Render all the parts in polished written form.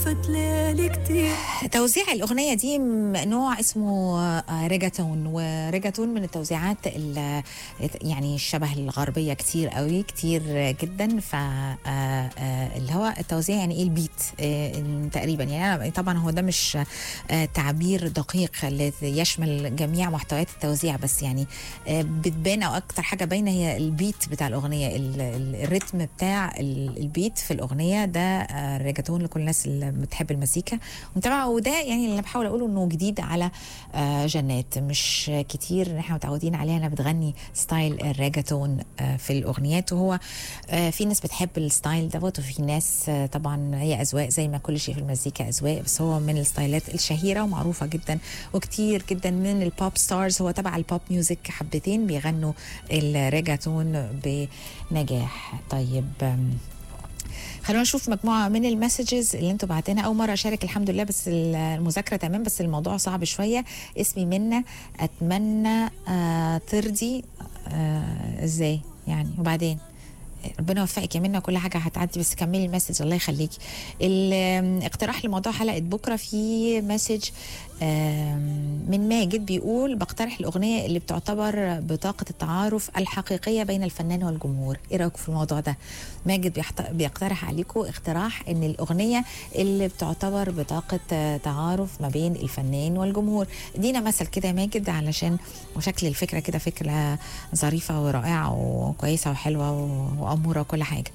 وشفت ليالي كتير. توزيع الأغنية دي نوع اسمه ريجاتون، وريجاتون من التوزيعات يعني الشبه الغربية كتير قوي، كتير جدا. ف اللي هو التوزيع يعني ايه البيت تقريبا. يعني أنا طبعا هو ده مش تعبير دقيق يشمل جميع محتويات التوزيع، بس يعني بتبان او اكتر حاجة باينة هي البيت بتاع الأغنية، الريتم بتاع البيت في الأغنية ده. ريجاتون لكل الناس اللي بتحب المزيكا ومتابعه. وده يعني اللي بحاول اقوله انه جديد على جنات، مش كتير ان احنا متعودين عليها انها بتغني ستايل الريجاتون في الاغنيات. وهو في ناس بتحب الستايل دوت، وفي ناس طبعا هي اذواق زي ما كل شيء في المزيكا اذواق، بس هو من الستايلات الشهيره ومعروفه جدا. وكتير جدا من البوب ستارز هو تبع البوب ميوزك حبتين بيغنوا الريجاتون بنجاح. طيب خلونا نشوف مجموعة من المسجز اللي انتوا بعتينها. أول مرة أشارك الحمد لله، بس المذاكرة تمام، بس الموضوع صعب شوية. اسمي منى، أتمنى ترضي ازاي يعني. وبعدين ربنا يوفقك يا منى، كل حاجه هتعدي، بس كملي المسج الله يخليكي. الاقتراح لموضوع حلقه بكره في مسج من ماجد بيقول بقترح الاغنيه اللي بتعتبر بطاقه التعارف الحقيقيه بين الفنان والجمهور. ايه رايكم في الموضوع ده؟ ماجد بيقترح عليكم اقتراح ان الاغنيه اللي بتعتبر بطاقه تعارف ما بين الفنان والجمهور. ادينا مثل كده يا ماجد، علشان وشكل الفكره كده فكره ظريفه ورائعه وكويسه وحلوه وأمورة وكل حاجة.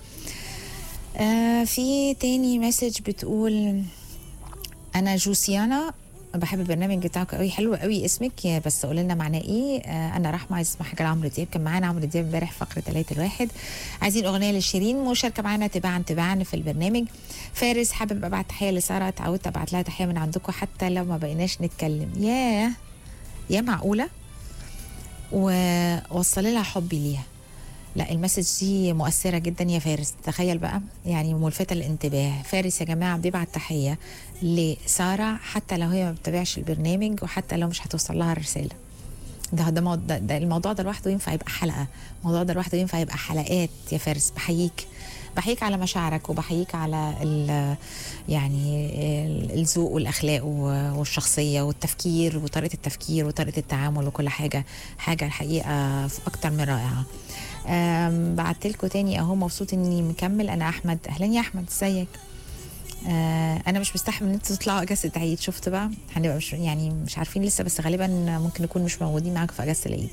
في تاني مسج بتقول أنا جوسيانا، بحب البرنامج بتاعك قوي، حلو قوي اسمك، بس قولي لنا معناه ايه. انا رحمه، عايز اسمع حاجه لعمرو دياب. كان معانا عمرو دياب امبارح فقره 3-1. عايزين اغنيه لشيرين، مشاركه معانا تباعا في البرنامج. فارس، حابب ابعت تحيه لساره، اتعودت ابعت لها تحيه من عندكم حتى لو ما بقيناش نتكلم. يا معقوله، ووصلي لها حبي ليها. لا المسج دي مؤثرة جدا يا فارس، تخيل بقى، يعني ملفتة للانتباه. فارس يا جماعة بيبعت تحية لسارة حتى لو هي ما بتتابعش البرنامج، وحتى لو مش هتوصل لها الرسالة. ده الموضوع ده لوحده ينفع يبقى حلقة، الموضوع ده لوحده ينفع يبقى حلقات يا فارس. بحييك على مشاعرك، وبحييك على يعني الذوق والاخلاق والشخصيه والتفكير وطريقه التفكير وطريقه التعامل وكل حاجه الحقيقه اكتر من رائعه. بعت لكم تاني اهو، مبسوط اني مكمل. انا احمد، اهلا يا احمد، ازيك؟ انا مش مستحمل ان انتوا تطلعوا اجازه عيد. شفت بقى هنبقى مش عارفين لسه، بس غالبا ممكن نكون مش موجودين معاكم في اجازه العيد.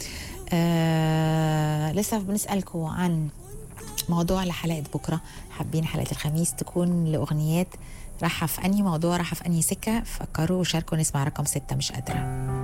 لسه بنسالكم عن موضوع لحلقه بكره. حابين حلقه الخميس تكون لاغنيات رايحه في انهي موضوع، رايحه في انهي سكه؟ فكروا وشاركوا، نسمع رقم 6 مش قادره.